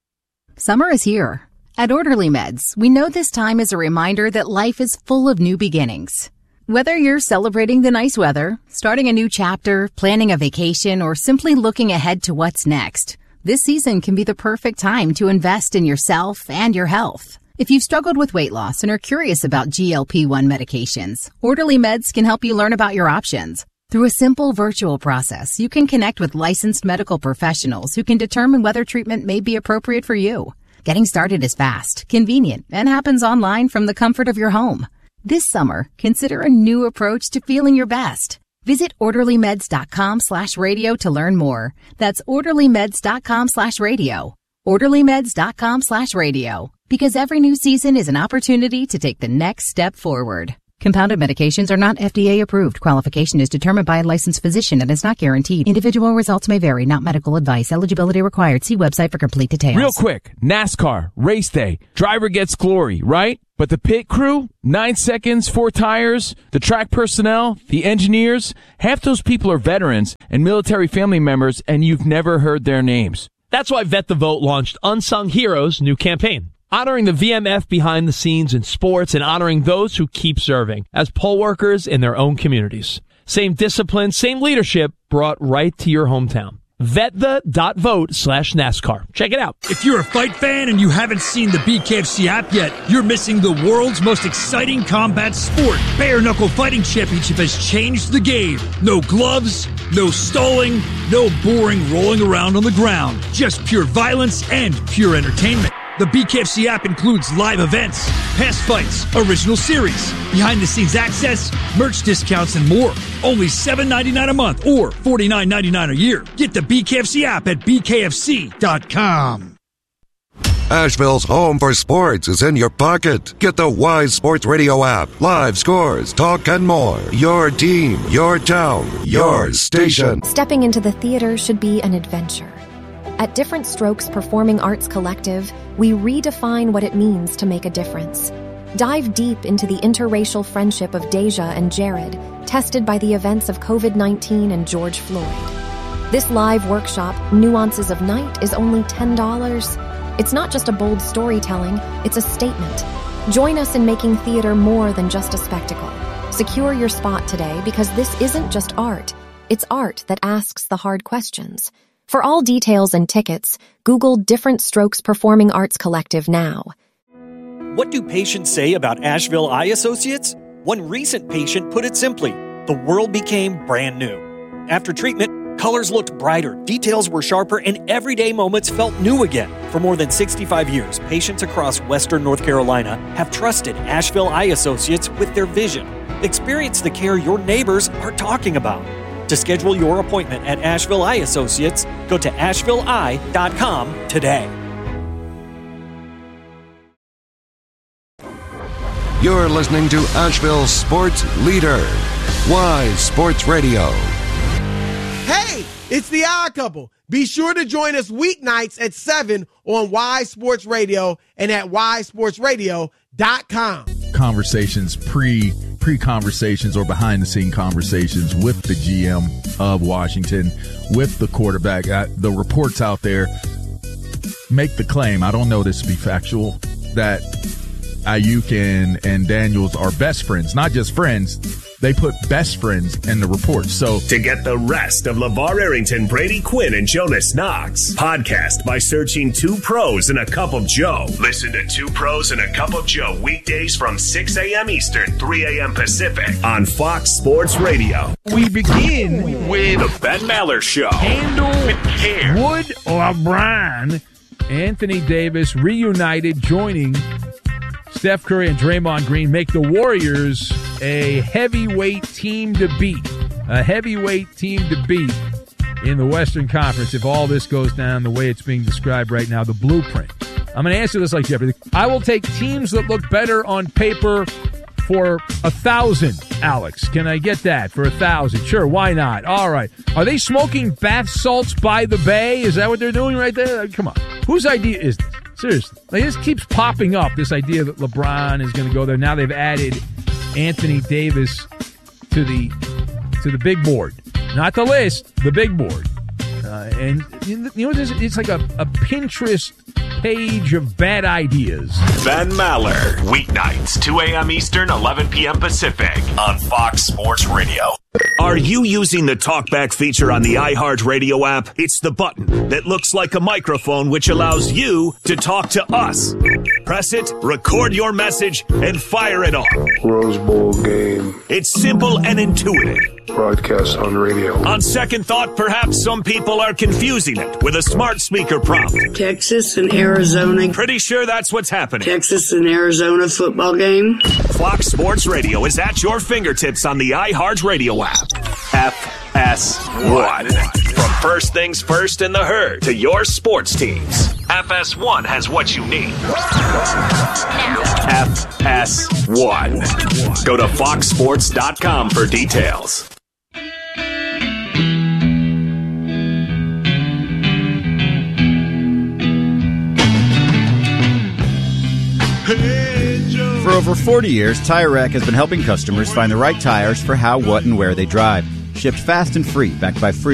Summer is here. At Orderly Meds, we know this time is a reminder that life is full of new beginnings. Whether you're celebrating the nice weather, starting a new chapter, planning a vacation, or simply looking ahead to what's next, this season can be the perfect time to invest in yourself and your health. If you've struggled with weight loss and are curious about G L P one medications, Orderly Meds can help you learn about your options. Through a simple virtual process, you can connect with licensed medical professionals who can determine whether treatment may be appropriate for you. Getting started is fast, convenient, and happens online from the comfort of your home. This summer, consider a new approach to feeling your best. Visit orderlymeds.com slash radio to learn more. That's orderlymeds.com slash radio. orderlymeds.com slash radio. Because every new season is an opportunity to take the next step forward. Compounded medications are not F D A approved. Qualification is determined by a licensed physician and is not guaranteed. Individual results may vary, not medical advice. Eligibility required. See website for complete details. Real quick, NASCAR, race day. Driver gets glory, right? But the pit crew, nine seconds, four tires, the track personnel, the engineers, half those people are veterans and military family members, and you've never heard their names. That's why Vet the Vote launched Unsung Heroes' new campaign, honoring the V M F behind the scenes in sports and honoring those who keep serving as poll workers in their own communities. Same discipline, same leadership brought right to your hometown. Vetthe.vote slash NASCAR. Check it out. If you're a fight fan and you haven't seen the B K F C app yet, you're missing the world's most exciting combat sport. Bare Knuckle Fighting Championship has changed the game. No gloves, no stalling, no boring rolling around on the ground. Just pure violence and pure entertainment. The B K F C app includes live events, past fights, original series, behind-the-scenes access, merch discounts, and more. Only seven dollars and ninety-nine cents a month or forty-nine ninety-nine a year. Get the B K F C app at b k f c dot com. Asheville's home for sports is in your pocket. Get the Wise Sports Radio app. Live scores, talk, and more. Your team, your town, your station. Stepping into the theater should be an adventure. At Different Strokes Performing Arts Collective, we redefine what it means to make a difference. Dive deep into the interracial friendship of Deja and Jared, tested by the events of covid nineteen and George Floyd. This live workshop, Nuances of Night, is only ten dollars. It's not just a bold storytelling, it's a statement. Join us in making theater more than just a spectacle. Secure your spot today because this isn't just art. It's art that asks the hard questions. For all details and tickets, Google Different Strokes Performing Arts Collective now. What do patients say about Asheville Eye Associates? One recent patient put it simply, the world became brand new. After treatment, colors looked brighter, details were sharper, and everyday moments felt new again. For more than sixty-five years, patients across Western North Carolina have trusted Asheville Eye Associates with their vision. Experience the care your neighbors are talking about. To schedule your appointment at Asheville Eye Associates, go to asheville eye dot com today. You're listening to Asheville's sports leader, Wise Sports Radio. Hey, it's the Odd Couple. Be sure to join us weeknights at seven on Wise Sports Radio and at wise sports radio dot com. Conversations pre pre conversations or behind the scene conversations with the G M of Washington, with the quarterback. Uh, the reports out there make the claim, I don't know this to be factual, that Ayuk and, and Daniels are best friends, not just friends. They put best friends in the report. So to get the rest of LeVar Arrington, Brady Quinn, and Jonas Knox, podcast by searching Two Pros and a Cup of Joe. Listen to Two Pros and a Cup of Joe weekdays from six a.m. Eastern, three a.m. Pacific on Fox Sports Radio. We begin with the Ben Maller Show. Handle, Wood, LeBron, Anthony Davis reunited, joining Steph Curry and Draymond Green, make the Warriors a heavyweight team to beat. A heavyweight team to beat in the Western Conference if all this goes down the way it's being described right now, the blueprint. I'm going to answer this like Jeopardy. I will take teams that look better on paper for a thousand, Alex. Can I get that for a thousand? Sure, why not? All right. Are they smoking bath salts by the bay? Is that what they're doing right there? Come on. Whose idea is this? Seriously. Like, this keeps popping up, this idea that LeBron is going to go there. Now they've added Anthony Davis to the to the big board. Not the list, the big board. Uh, and you know, it's like a, a Pinterest page of bad ideas. Ben Maller, weeknights, two a.m. Eastern, eleven p.m. Pacific, on Fox Sports Radio. Are you using the TalkBack feature on the iHeartRadio app? It's the button that looks like a microphone, which allows you to talk to us. Press it, record your message, and fire it off. Rose Bowl game. It's simple and intuitive. Broadcast on radio. On second thought, perhaps some people are confusing it with a smart speaker prompt. Texas and Arizona. Pretty sure that's what's happening. Texas and Arizona football game. Fox Sports Radio is at your fingertips on the iHeartRadio app. F S one. From first things first in the herd to your sports teams, F S one has what you need. F S one. Go to fox sports dot com for details. For over forty years, Tire Rack has been helping customers find the right tires for how, what, and where they drive. Shipped fast and free, backed by free